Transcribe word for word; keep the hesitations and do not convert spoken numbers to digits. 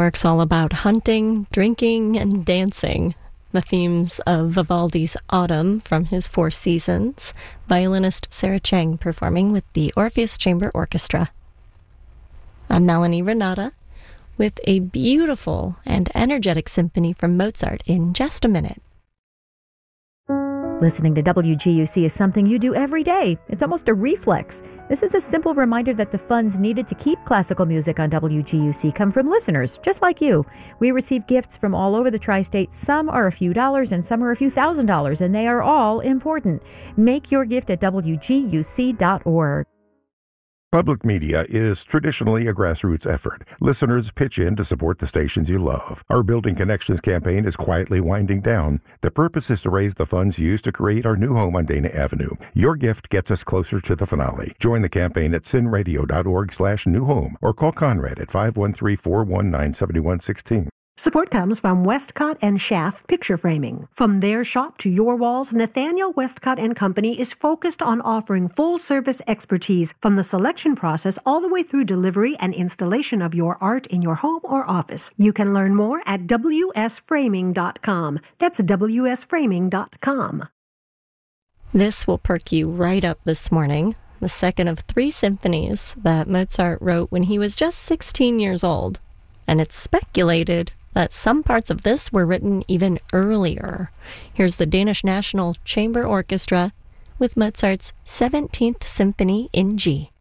work's all about hunting, drinking, and dancing. The themes of Vivaldi's Autumn from his Four Seasons. Violinist Sarah Chang performing with the Orpheus Chamber Orchestra. I'm Melanie Renata with a beautiful and energetic symphony from Mozart in just a minute. Listening to W G U C is something you do every day. It's almost a reflex. This is a simple reminder that the funds needed to keep classical music on W G U C come from listeners, just like you. We receive gifts from all over the tri-state. Some are a few dollars and some are a few thousand dollars, and they are all important. Make your gift at W G U C dot org. Public media is traditionally a grassroots effort. Listeners pitch in to support the stations you love. Our Building Connections campaign is quietly winding down. The purpose is to raise the funds used to create our new home on Dana Avenue. Your gift gets us closer to the finale. Join the campaign at sin radio dot org slash new home or call Conrad at five one three, four one nine, seven one one six. Support comes from Westcott and Schaff Picture Framing. From their shop to your walls, Nathaniel Westcott and Company is focused on offering full-service expertise from the selection process all the way through delivery and installation of your art in your home or office. You can learn more at w s framing dot com. That's w s framing dot com. This will perk you right up this morning. The second of three symphonies that Mozart wrote when he was just sixteen years old. And it's speculated that some parts of this were written even earlier. Here's the Danish National Chamber Orchestra with Mozart's seventeenth Symphony in G.